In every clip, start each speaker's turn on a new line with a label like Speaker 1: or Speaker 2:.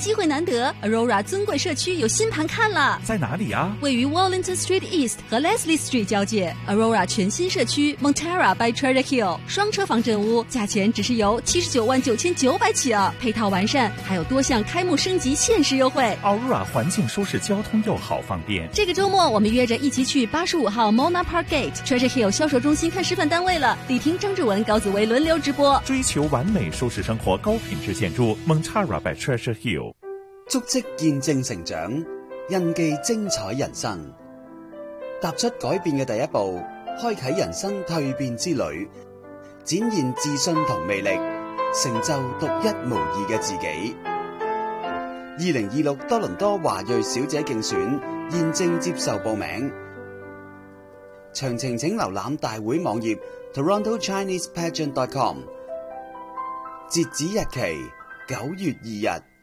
Speaker 1: 机会难得 ，Aurora 尊贵社区有新盘看了。
Speaker 2: 在哪里啊？
Speaker 1: 位于 Wellington Street East 和 Leslie Street 交界 ，Aurora 全新社区 Montara by Treasure Hill 双车房正屋，价钱只是由799900起啊，配套完善，还有多项开幕升级限时优惠。
Speaker 2: Aurora 环境舒适，交通又好方便。
Speaker 1: 这个周末我们约着一起去85号 Mona Park Gate Treasure Hill 销售中心看示范单位了。李婷、张志文、高子维轮流直播。
Speaker 2: 追求完美舒適生活，高品質建築 Montara by Treasure Hill。
Speaker 3: 足跡見證成長，印記精彩人生。踏出改變嘅第一步，開啟人生蛻變之旅，展現自信同魅力，成就獨一無二嘅自己。2026多倫多華裔小姐競選現正接受報名，詳情請瀏覽大會網頁 TorontoChinesePageant.com。截止日期9月2日。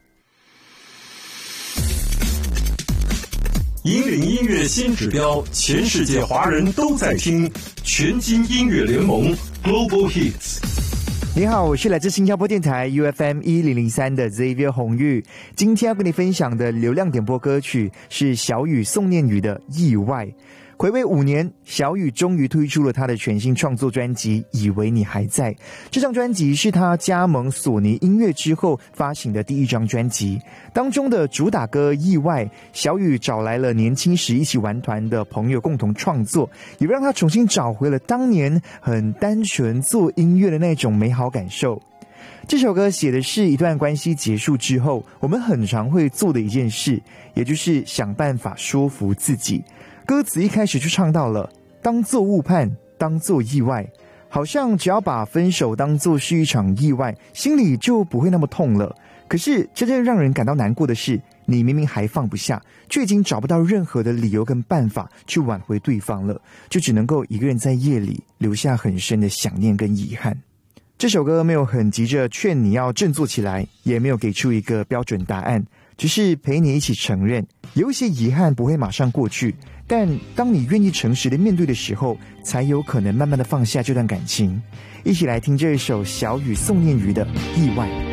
Speaker 4: 引領音樂新指標，全世界華人都在聽，全金音樂聯盟 Global Hits。
Speaker 5: 你好，我是來自新加坡電台 UFM 1003的 Xavier 洪玉。今天要跟你分享的流量點播歌曲是小雨宋念宇的《意外》。睽違5年，小雨終於推出了他的全新創作專輯《以為你還在》。這張專輯是他加盟索尼音樂之後發行的第一張專輯，當中的主打歌《意外》，小雨找來了年輕時一起玩團的朋友共同創作，也讓他重新找回了當年很單純做音樂的那種美好感受。這首歌寫的是一段關係結束之後，我們很常會做的一件事，也就是想辦法說服自己。歌詞一開始就唱到了當作誤判，當作意外，好像只要把分手當作是一場意外，心裡就不會那麼痛了。可是真正讓人感到難過的是，你明明還放不下，卻已經找不到任何的理由跟辦法去挽回對方了，就只能夠一個人在夜裡留下很深的想念跟遺憾。這首歌沒有很急着勸你要振作起來，也沒有給出一個標準答案，只是陪你一起承認有一些遺憾不會馬上過去，但當你願意誠實的面對的時候，才有可能慢慢的放下這段感情。一起來聽這首小雨宋念宇的《意外》。